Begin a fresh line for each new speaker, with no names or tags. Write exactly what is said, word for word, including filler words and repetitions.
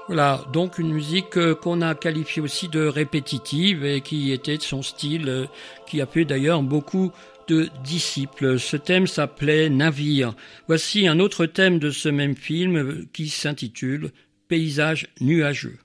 Voilà, donc une musique euh, qu'on a qualifiée aussi de répétitive et qui était de son style, euh, qui a fait d'ailleurs beaucoup de disciples. Ce thème s'appelait Navire. Voici un autre thème de ce même film euh, qui s'intitule Paysage nuageux.